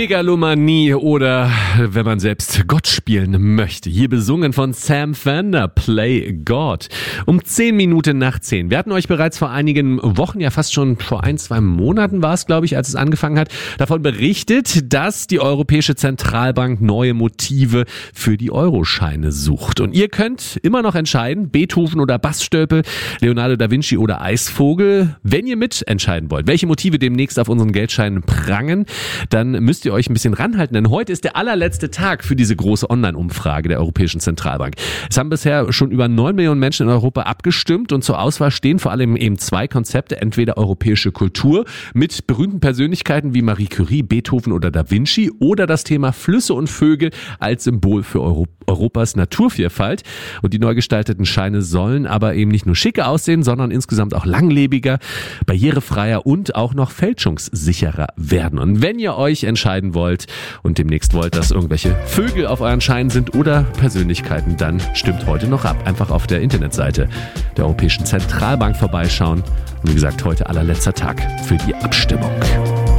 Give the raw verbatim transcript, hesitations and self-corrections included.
Megalomanie oder wenn man selbst Gott spielen möchte. Hier besungen von Sam Fender, Play God. Um zehn Minuten nach zehn. Wir hatten euch bereits vor einigen Wochen, ja fast schon vor ein, zwei Monaten war es, glaube ich, als es angefangen hat, davon berichtet, dass die Europäische Zentralbank neue Motive für die Euroscheine sucht. Und ihr könnt immer noch entscheiden, Beethoven oder Bassstölpe, Leonardo da Vinci oder Eisvogel. Wenn ihr mitentscheiden wollt, welche Motive demnächst auf unseren Geldscheinen prangen, dann müsst ihr euch ein bisschen ranhalten, denn heute ist der allerletzte Tag für diese große Online-Umfrage der Europäischen Zentralbank. Es haben bisher schon über neun Millionen Menschen in Europa abgestimmt und zur Auswahl stehen vor allem eben zwei Konzepte, entweder europäische Kultur mit berühmten Persönlichkeiten wie Marie Curie, Beethoven oder Da Vinci oder das Thema Flüsse und Vögel als Symbol für Euro- Europas Naturvielfalt. Und die neu gestalteten Scheine sollen aber eben nicht nur schicke aussehen, sondern insgesamt auch langlebiger, barrierefreier und auch noch fälschungssicherer werden. Und wenn ihr euch entscheiden wollt und demnächst wollt, dass irgendwelche Vögel auf euren Scheinen sind oder Persönlichkeiten, dann stimmt heute noch ab. Einfach auf der Internetseite der Europäischen Zentralbank vorbeischauen. Und wie gesagt, heute allerletzter Tag für die Abstimmung.